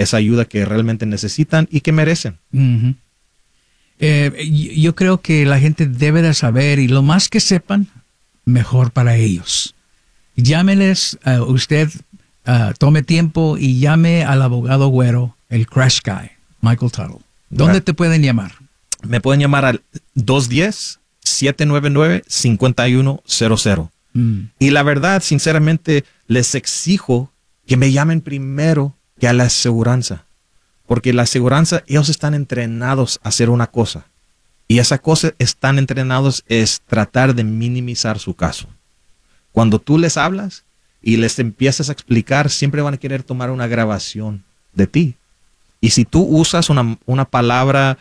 esa ayuda que realmente necesitan y que merecen. Ujú. Yo creo que la gente debe de saber, y lo más que sepan, mejor para ellos. Llámeles, usted tome tiempo y llame al abogado güero, el Crash Guy, Michael Tuttle. ¿Dónde te pueden llamar? Me pueden llamar al 210-799-5100. Y la verdad, sinceramente, les exijo que me llamen primero que a la aseguranza. Porque la aseguranza, ellos están entrenados a hacer una cosa. Y esa cosa están entrenados es tratar de minimizar su caso. Cuando tú les hablas y les empiezas a explicar, siempre van a querer tomar una grabación de ti. Y si tú usas una palabra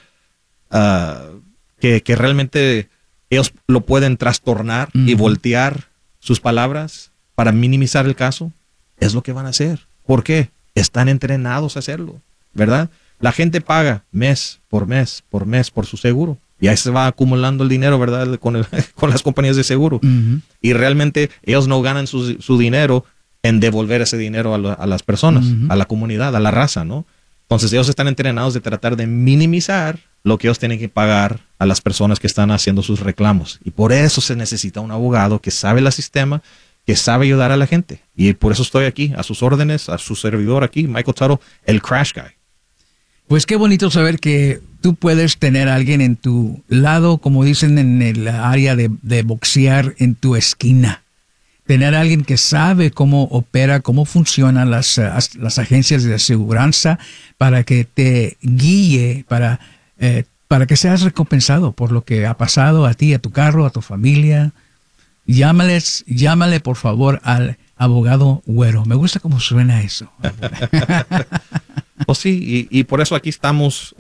que realmente ellos lo pueden trastornar y voltear sus palabras para minimizar el caso, es lo que van a hacer. ¿Por qué? Están entrenados a hacerlo, ¿verdad? La gente paga mes por su seguro. Y ahí se va acumulando el dinero, ¿verdad? Con las compañías de seguro. Y realmente ellos no ganan su dinero en devolver ese dinero a las personas, a la comunidad, a la raza, ¿no? Entonces ellos están entrenados de tratar de minimizar lo que ellos tienen que pagar a las personas que están haciendo sus reclamos. Y por eso se necesita un abogado que sabe el sistema, que sabe ayudar a la gente. Y por eso estoy aquí, a sus órdenes, a su servidor aquí, Michael Tuttle, el Crash Guy. Pues qué bonito saber que tú puedes tener a alguien en tu lado, como dicen en el área de boxear, en tu esquina. Tener a alguien que sabe cómo opera, cómo funcionan las agencias de aseguranza para que te guíe, para que seas recompensado por lo que ha pasado a ti, a tu carro, a tu familia. Llámale por favor al abogado güero. Me gusta cómo suena eso. Pues sí, y por eso aquí estamos,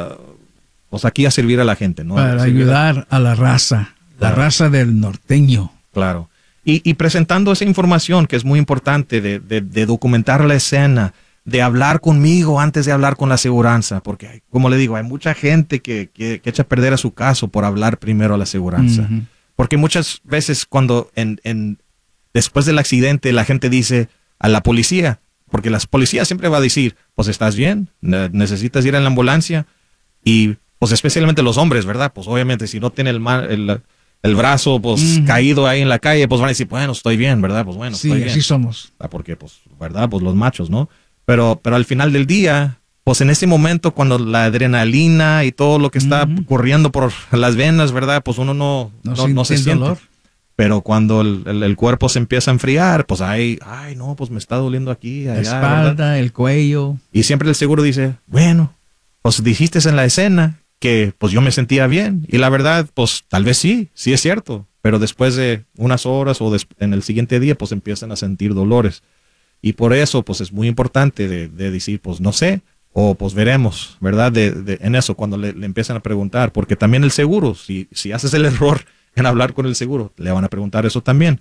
pues aquí a servir a la gente, ¿no? Para ayudar a la raza, la raza del norteño. Claro. Y presentando esa información que es muy importante de documentar la escena, de hablar conmigo antes de hablar con la aseguranza, porque como le digo, hay mucha gente que echa a perder a su caso por hablar primero a la aseguranza. Porque muchas veces cuando después del accidente la gente dice a la policía, porque la policía siempre va a decir, pues estás bien, necesitas ir en la ambulancia, y pues especialmente los hombres, ¿verdad? Pues obviamente si no tiene el brazo pues caído ahí en la calle, pues van a decir, bueno, estoy bien, ¿verdad? Pues bueno, estoy bien. Sí, así somos. Porque pues, ¿verdad? Pues los machos, ¿no? Pero al final del día, pues en ese momento cuando la adrenalina y todo lo que está corriendo por las venas, ¿verdad? Pues uno no se siente dolor. Pero cuando el cuerpo se empieza a enfriar, pues ay, no, pues me está doliendo aquí, allá, la espalda, ¿verdad? El cuello. Y siempre el seguro dice, bueno, pues dijiste en la escena que pues yo me sentía bien. Y la verdad, pues tal vez sí es cierto. Pero después de unas horas o en el siguiente día, pues empiezan a sentir dolores. Y por eso, pues es muy importante de decir, pues no sé, o pues veremos, ¿verdad? En eso, cuando le empiezan a preguntar. Porque también el seguro, si haces el error en hablar con el seguro, le van a preguntar eso también.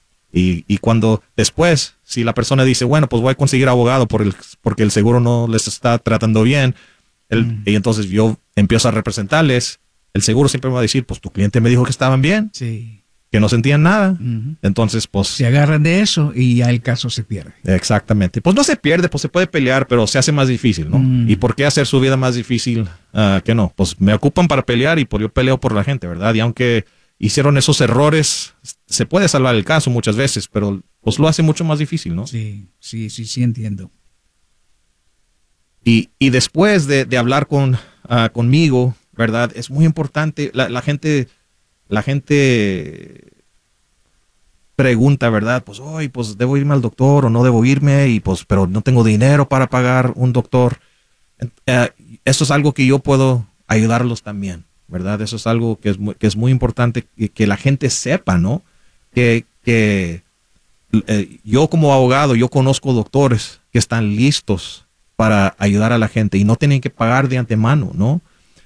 Y cuando después, si la persona dice, bueno, pues voy a conseguir abogado porque el seguro no les está tratando bien, y entonces yo empiezo a representarles, el seguro siempre me va a decir, pues tu cliente me dijo que estaban bien, que no sentían nada. Entonces, pues... se agarran de eso y ya el caso se pierde. Exactamente. Pues no se pierde, pues se puede pelear, pero se hace más difícil, ¿no? ¿Y por qué hacer su vida más difícil que no? Pues me ocupan para pelear y yo peleo por la gente, ¿verdad? Y aunque hicieron esos errores, se puede salvar el caso muchas veces, pero pues lo hace mucho más difícil, ¿no? Sí, entiendo. Y después de hablar conmigo, ¿verdad? Es muy importante, la gente pregunta, ¿verdad? Pues hoy pues debo irme al doctor o no debo irme, y pues pero no tengo dinero para pagar un doctor. Eso es algo que yo puedo ayudarlos también, ¿verdad? Eso es algo que es muy importante que la gente sepa, ¿no? Que yo como abogado, yo conozco doctores que están listos para ayudar a la gente y no tienen que pagar de antemano, ¿no?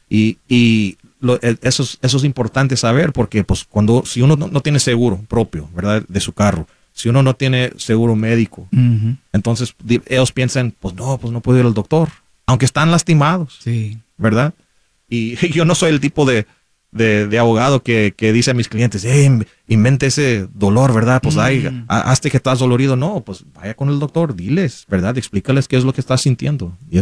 Eso es importante saber, porque pues si uno no tiene seguro propio, ¿verdad? De su carro, si uno no tiene seguro médico, entonces ellos piensan, pues no puedo ir al doctor, aunque están lastimados, ¿verdad? Y yo no soy el tipo de abogado que dice a mis clientes, invente ese dolor, ¿verdad? Pues hazte que estás dolorido. No, pues vaya con el doctor, diles, ¿verdad? Explícales qué es lo que estás sintiendo. Y